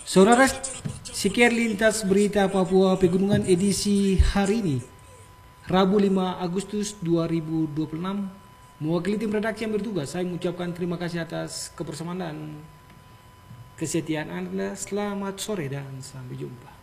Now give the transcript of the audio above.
Saudara, sekian lintas berita Papua Pegunungan edisi hari ini, Rabu 5 Agustus 2026. Mewakili tim redaksi yang bertugas, saya mengucapkan terima kasih atas kebersamaan dan kesetiaan Anda. Selamat sore dan sampai jumpa.